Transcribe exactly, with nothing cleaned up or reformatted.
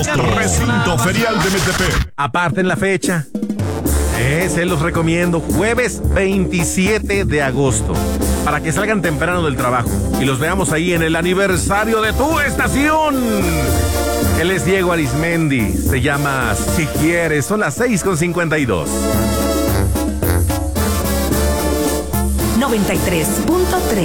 Recinto Ferial de Metepec. Aparten la fecha. Eh, se los recomiendo. Jueves veintisiete de agosto. Para que salgan temprano del trabajo y los veamos ahí en el aniversario de tu estación. Él es Diego Arismendi. Se llama Si Quieres. Son las seis con cincuenta y dos. noventa y tres punto tres